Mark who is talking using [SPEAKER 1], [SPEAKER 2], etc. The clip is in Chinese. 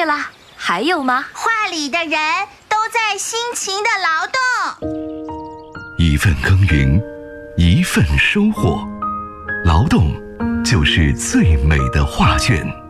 [SPEAKER 1] 啦，还有吗？
[SPEAKER 2] 画里的人都在辛勤的劳动。
[SPEAKER 3] 一份耕耘，一份收获，劳动就是最美的画卷。